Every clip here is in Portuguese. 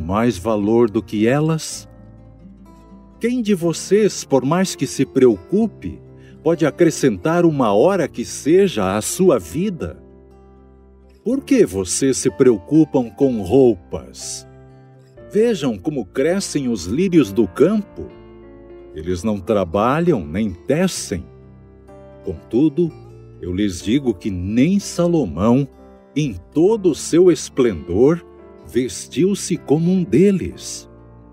mais valor do que elas? Quem de vocês, por mais que se preocupe, pode acrescentar uma hora que seja à sua vida? Por que vocês se preocupam com roupas? Vejam como crescem os lírios do campo. Eles não trabalham nem tecem. Contudo, eu lhes digo que nem Salomão, em todo o seu esplendor, vestiu-se como um deles.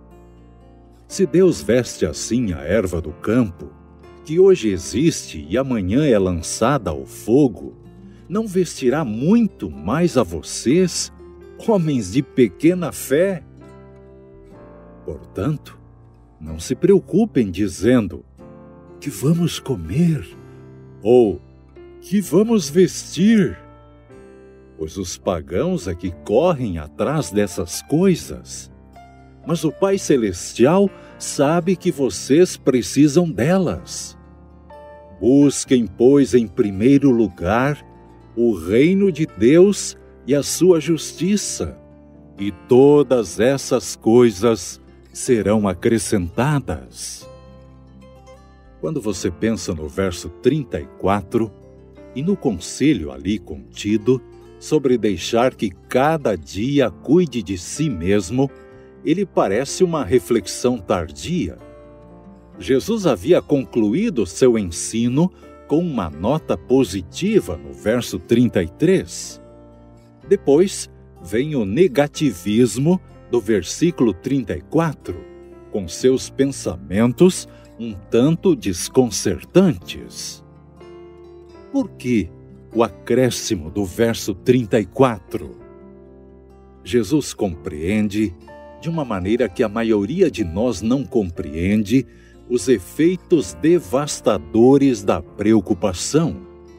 Se Deus veste assim a erva do campo, que hoje existe e amanhã é lançada ao fogo, não vestirá muito mais a vocês, homens de pequena fé? Portanto, não se preocupem dizendo: que vamos comer? Ou que vamos vestir? Pois os pagãos é que correm atrás dessas coisas. Mas o Pai Celestial sabe que vocês precisam delas. Busquem, pois, em primeiro lugar o reino de Deus e a sua justiça, e todas essas coisas serão acrescentadas. Quando você pensa no verso 34 e no conselho ali contido sobre deixar que cada dia cuide de si mesmo, ele parece uma reflexão tardia. Jesus havia concluído seu ensino com uma nota positiva no verso 33. Depois vem o negativismo do versículo 34, com seus pensamentos um tanto desconcertantes. Por que o acréscimo do verso 34? Jesus compreende, de uma maneira que a maioria de nós não compreende, os efeitos devastadores da preocupação.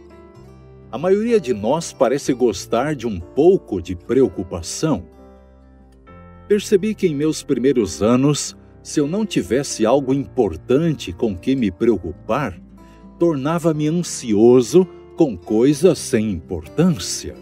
A maioria de nós parece gostar de um pouco de preocupação. Percebi que em meus primeiros anos, se eu não tivesse algo importante com que me preocupar, tornava-me ansioso com coisas sem importância.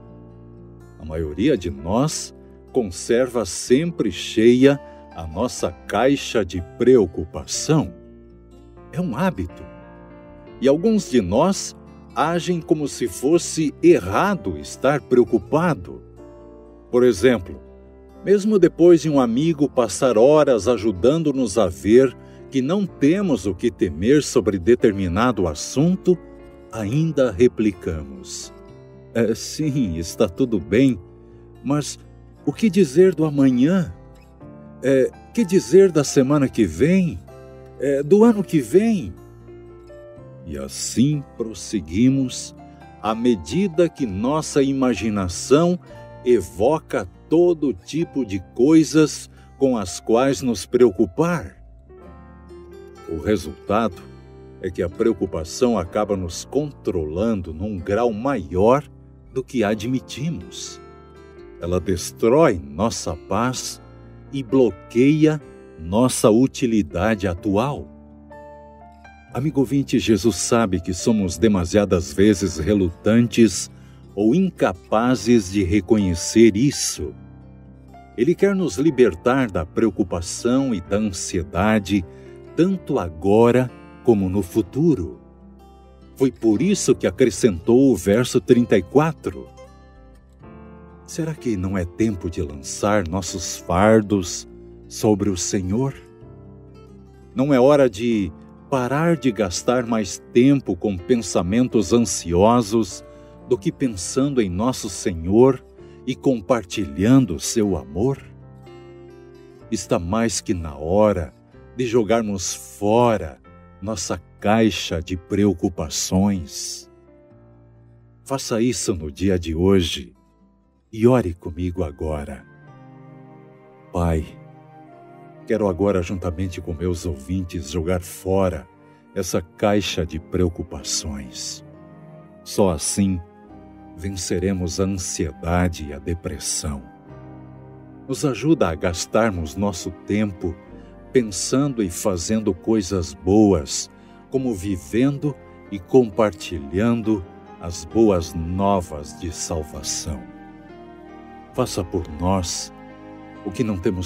A maioria de nós conserva sempre cheia a nossa caixa de preocupação. É um hábito. E alguns de nós agem como se fosse errado estar preocupado. Por exemplo, mesmo depois de um amigo passar horas ajudando-nos a ver que não temos o que temer sobre determinado assunto, ainda replicamos: sim, está tudo bem, mas o que dizer do amanhã? Que dizer da semana que vem? Do ano que vem? E assim prosseguimos, à medida que nossa imaginação evoca todo tipo de coisas com as quais nos preocupar. O resultado é que a preocupação acaba nos controlando num grau maior do que admitimos. Ela destrói nossa paz e bloqueia nossa utilidade atual. Amigo ouvinte, Jesus sabe que somos demasiadas vezes relutantes ou incapazes de reconhecer isso. Ele quer nos libertar da preocupação e da ansiedade, tanto agora como no futuro. Foi por isso que acrescentou o verso 34. Será que não é tempo de lançar nossos fardos sobre o Senhor? Não é hora de parar de gastar mais tempo com pensamentos ansiosos do que pensando em nosso Senhor e compartilhando seu amor? Está mais que na hora de jogarmos fora nossa caixa de preocupações. Faça isso no dia de hoje e ore comigo agora. Pai, quero agora, juntamente com meus ouvintes, jogar fora essa caixa de preocupações. Só assim venceremos a ansiedade e a depressão. Nos ajuda a gastarmos nosso tempo pensando e fazendo coisas boas, como vivendo e compartilhando as boas novas de salvação. Faça por nós o que não temos